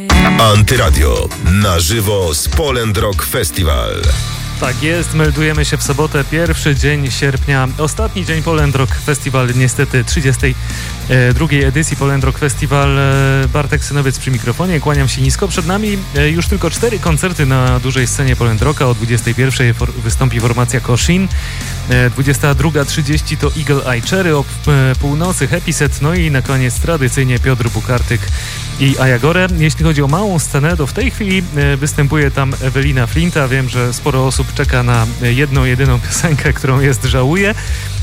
Antyradio. Na żywo z Poland Rock Festival. Tak jest, meldujemy się w sobotę, pierwszy dzień sierpnia, ostatni dzień Poland Rock Festival, niestety 32. edycji Poland Rock Festival. Bartek Synowiec przy mikrofonie, kłaniam się nisko. Przed nami już tylko 4 koncerty na dużej scenie Poland Rocka. O 21 wystąpi formacja Koshin, 22:30 to Eagle Eye Cherry, o północy Happy Set, no i na koniec tradycyjnie Piotr Bukartyk i Ayagore. Jeśli chodzi o małą scenę, to w tej chwili występuje tam Ewelina Flinta. Wiem, że sporo osób czeka na jedną, jedyną piosenkę, którą jest Żałuję.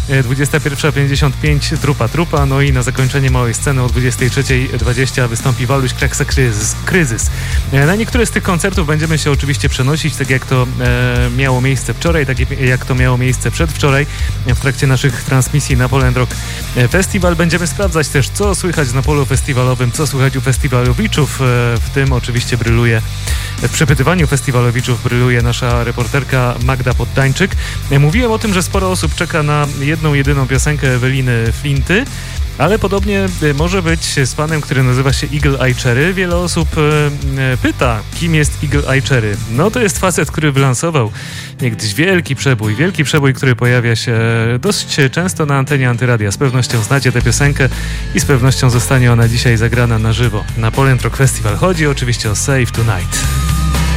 21:55 Trupa, no i na zakończenie małej sceny o 23:20 wystąpi Waluś Kraksa Kryzys. Na niektóre z tych koncertów będziemy się oczywiście przenosić, tak jak to miało miejsce wczoraj, tak jak to miało miejsce przedwczoraj w trakcie naszych transmisji na Poland Rock Festival. Będziemy sprawdzać też, co słychać na polu festiwalowym, co słychać u festiwalowiczów, w tym oczywiście w przepytywaniu festiwalowiczów bryluje nasza reporterka Magda Poddańczyk. Mówiłem o tym, że sporo osób czeka na jedną, jedyną piosenkę Eweliny Flinty, ale podobnie może być z panem, który nazywa się Eagle Eye Cherry. Wiele osób pyta, kim jest Eagle Eye Cherry. No to jest facet, który wylansował niegdyś wielki przebój, który pojawia się dość często na antenie Antyradia. Z pewnością znacie tę piosenkę i z pewnością zostanie ona dzisiaj zagrana na żywo na Poland Rock Festival. Chodzi oczywiście o Save Tonight.